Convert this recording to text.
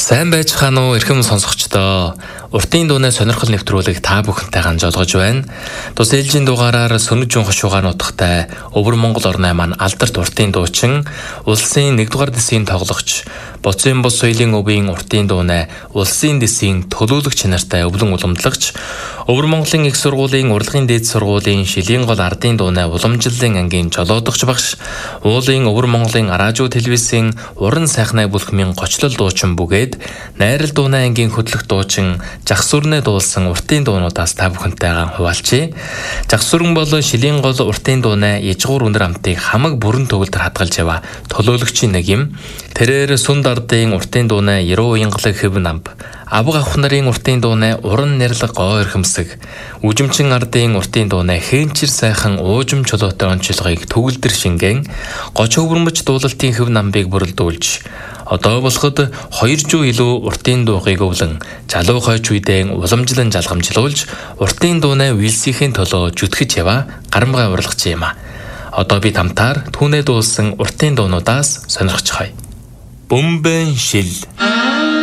Сайн байцгаана уу эрхэм сонсогчдоо. Уртын дууны сонирхол нэвтрүүлэг та бүхэнтэй ганжолгож байна. Тус ээлжийн дугаараар Сүнжүүн хошуугаар нутагтай Өвөр Монгол орны маань алдарт уртын дуучин, улсын 1-р дэсийн тоглогч, Боцын бус соёлын өвийн уртын дууны улсын дэсийн төлөөлөгч нартай өвлөн уламжлагч, Өвөр Монголын их сургуулийн урлагийн дээд сургуулийн шилийн гол ардын дууны уламжлалын ангийн жолоодогч багш, уулын Өвөр Монголын радио телевизийн уран сайхнаа бүлхмийн гочлол дуучин бүгээд найрал дууны ангийн хөтлөх дуучин Жагсүрнэ дуулсан уртын дуунуудаас та бүхэнтэйгээ хуваалцъя. Жагсүрэн бол шилийн гол уртын дууны ижгуур үнэр амтыг хамаг бүрэн төгөлдөр хадгалж яваа төлөөлөгчийн нэг юм. Тэрээр Сүнд ардын уртын дууны Яруу уянгалаг хэв намб, Авга авах нарын уртын дууны уран нэрлэг гоо эрхэмсэг, Үжимчин ардын уртын дууны хээнчир сайхан уужим чулуутай онцлогыг төгөлдөр шингэн, гоч өвөрмөж дуулалтын хэв намбыг бүрэлдүүлж, одоо болоход 200 илүү уртын дуугыг өвлөн, залуу хойч үедээ уламжлан жалгамжлуулж, уртын дууны үйлсийн төлөө жүтгэж яваа гарамгай урлагч юм а. Одоо бид хамтаар түүнээ дуулсан уртын дуунуудаас сонирхож хай. Бөмбөн шил.